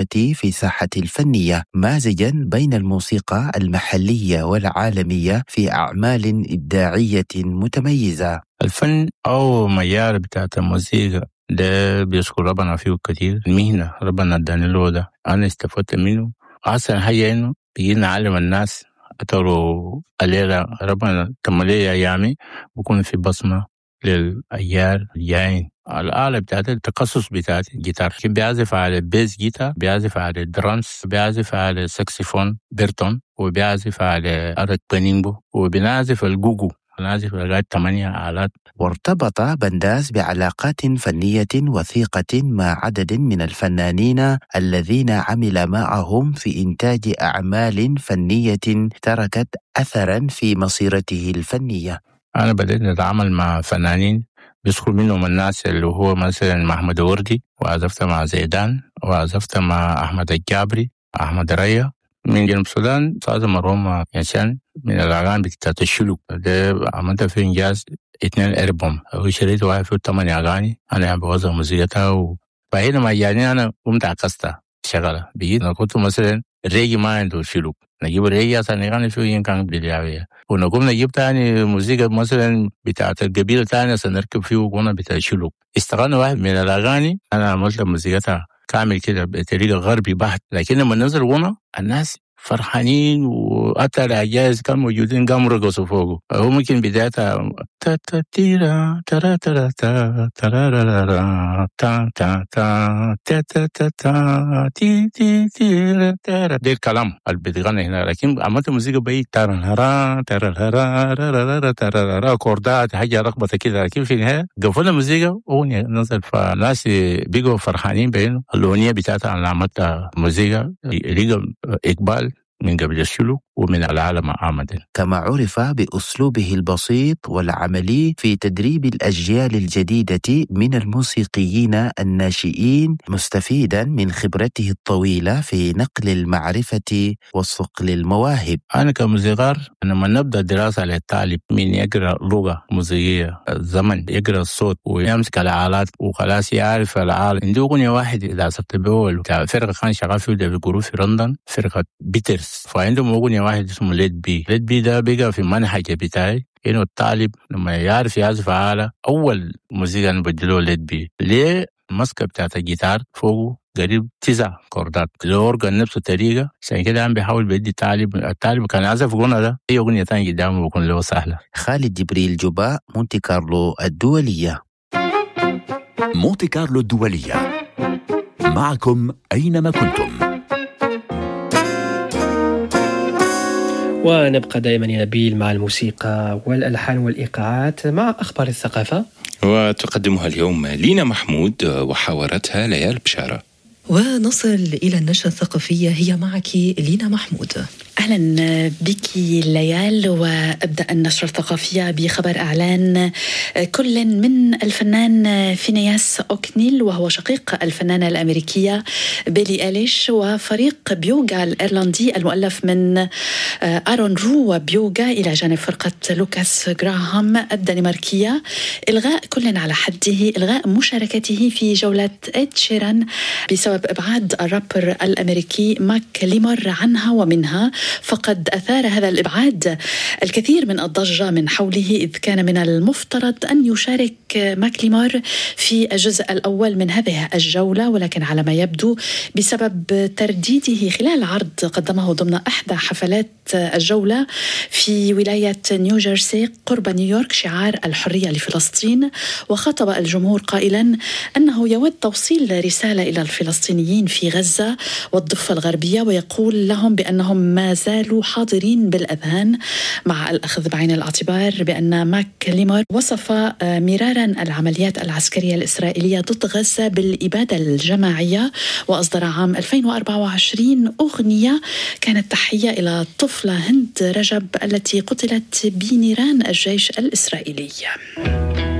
المختلفة في ساحة الفنية، مازجا بين الموسيقى المحلية والعالمية في أعمال إبداعية متميزة. الفن أو ميال بتاعت الموسيقى ده بيشكر ربنا فيه كتير. المهنة ربنا اداني له ده، أنا استفدت منه. أحسن حاجة إنه بيجي نعلم الناس أتروا الليلة ربنا تملي أيامي بكون في بصمة للأجيال الجايين. الآلة بتاعت التخصص بتاعت الجيتار، بيعزف على بيس جيتار، بيعزف على درامز، بيعزف على ساكسفون بيرتون، وبيعزف على آلة بانينجو، وبنعزف الجوجو، نعزف لغاية 8 آلات. وارتبط بنداس بعلاقات فنية وثيقة مع عدد من الفنانين الذين عمل معهم في إنتاج أعمال فنية تركت أثرا في مسيرته الفنية. أنا بدأت أتعامل مع فنانين بيذكر منهم الناس اللي هو مثلا محمد وردي، وعزفت مع زيدان، وعزفت مع أحمد الجابري، أحمد ريا. من جنوب السودان أستاذ مروان ياسين من الأغاني بتاعت الشلوك ده عملت في إنجاز 2 ألبوم، وشريت واحد فيه 8 أغاني أنا بوزع موسيقتها. فحينما جاني أنا قمت عكستها شغلة بيجي. أنا كنت مثلا الريجي ما عنده شلوك، نجيب الريجي عشان يغني فيه يمكن بالياوية، ونقوم نجيب تاني موسيقى مثلا بتاعت القبيلة تانية عشان نركب فيه وقونا بتاع الشلوك. استغلنا واحد من الأغاني أنا عملت موسيقتها كامل كده بطريقة غربي بحت، لكن لما نزل غنى الناس فرحانين، وحتى العجائز كانوا موجودين قاموا رقصوا فوقه. هو ممكن بدايتها تا تا تيرا ترا ترا تا ترا تا تا تا تا تا تا تا تي تي تيرا ترا، ده الكلام اللي بتغني هنا. لكن عملت موسيقى بي ترا هرا ترا هرا ترا ترا ترا كوردات حاجة رقبة كده، لكن في النهاية قفلنا الموسيقى أغنية نزل. فالناس بيقوا فرحانين بأنه الأغنية بتاعتها أنا عملتها موسيقى لقى إقبال من قبل الشلوك ومن العالم عامة. كما عرف بأسلوبه البسيط والعملي في تدريب الأجيال الجديدة من الموسيقيين الناشئين، مستفيدا من خبرته الطويلة في نقل المعرفة وصقل المواهب. أنا كموسيقار لما نبدأ دراسة للطالب من يقرأ لغة موسيقية الزمن، يقرأ الصوت ويمسك الآلات وخلاص يعرف الآلة. عندي أغنية واحد إذا صرت بأول فرقة كان شغال فيه ده بيقولوا في لندن، فرقة بيترز، فعندهم أغنية واحد اسمه ليد بي ده بيقى في المنهج بتاعي إنه الطالب لما يعرف يعزف آلة أول موسيقى نبدله ليد بي. ليه؟ المسكة بتاعت الجيتار فوقه قريب 9 كوردات، الأورجن نفس الطريقة. عشان كده عم بيحاول بيدي الطالب كان يعزف غنى ده أي أغنية تانية قدامه بيكون له سهلة. خالد جبريل جوبا، مونتي كارلو الدولية. مونتي كارلو الدولية، معكم أينما كنتم. ونبقى دائما يا نبيل مع الموسيقى والألحان والإيقاعات مع أخبار الثقافة، وتقدمها اليوم لينا محمود وحاورتها ليال بشارة. ونصل إلى النشرة الثقافية، هي معك لينا محمود. أهلا بك ليال، وأبدأ النشرة الثقافية بخبر إعلان كل من الفنان فينياس أوكنيل وهو شقيق الفنانة الأمريكية بيلي إيليش وفريق بيوغا الإيرلندي المؤلف من آرون رو وبيوغا إلى جانب فرقة لوكاس غراهام الدنماركية، إلغاء كل على حده إلغاء مشاركته في جولة إد شيران بسبب إبعاد الرابر الأمريكي ماك ليمر عنها ومنها. فقد أثار هذا الإبعاد الكثير من الضجة من حوله، إذ كان من المفترض أن يشارك ماك ليمر في الجزء الأول من هذه الجولة، ولكن على ما يبدو بسبب ترديده خلال عرض قدمه ضمن إحدى حفلات الجولة في ولاية نيوجيرسي قرب نيويورك شعار الحرية لفلسطين، وخاطب الجمهور قائلا أنه يود توصيل رسالة إلى الفلسطينيين في غزة والضفة الغربية، ويقول لهم بأنهم ما زالوا حاضرين بالأذهان، مع الأخذ بعين الاعتبار بأن ماك ليمر وصف مرارا العمليات العسكرية الإسرائيلية ضد غزة بالإبادة الجماعية، وأصدر عام 2024 أغنية كانت تحية إلى الطفلة هند رجب التي قتلت بنيران الجيش الإسرائيلي.